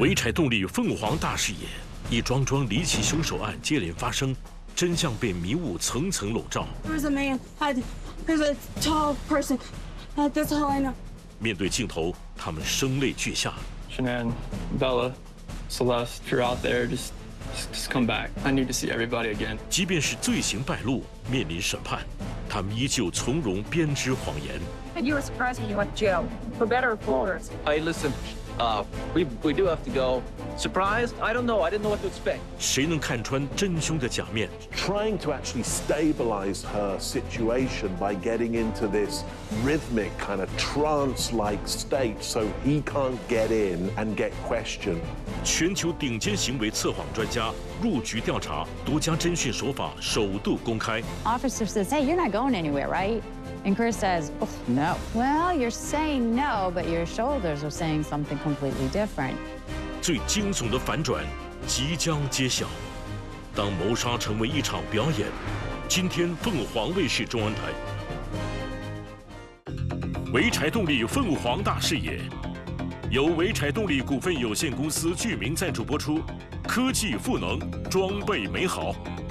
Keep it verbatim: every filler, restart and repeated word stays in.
潍柴动力凤凰大视野，一桩桩离奇凶手案接连发生，真相被迷雾层层笼罩。 There's a man. There's a tall person. That's all I know. 面对镜头，他们声泪俱下。 Shanann, Bella, Celeste, if you're out there, just just come back. I need to see everybody again. 即便是罪行败露，面临审判，他们依旧从容编织谎言。 And you were surprised when you went to jail, for better or for worse. Hey, listen, uh, we we do have to go. Surprised? I don't know. I didn't know what to expect. 谁能看穿真凶的假面？ Trying to actually stabilize her situation by getting into this rhythmic kind of trance-like state, so he can't get in and get questioned. 全球顶尖行为测谎专家入局调查，独家侦讯手法首度公开。 Officer says, "Hey, you're not going anywhere, right?" And Chris says, oh, "No." Well, you're saying no, but your shoulders are saying something completely different. 最惊悚的反转即将揭晓。当谋杀成为一场表演，今天凤凰卫视中文台。潍柴动力凤凰大视野，由潍柴动力股份有限公司剧名赞助播出，科技赋能，装备美好。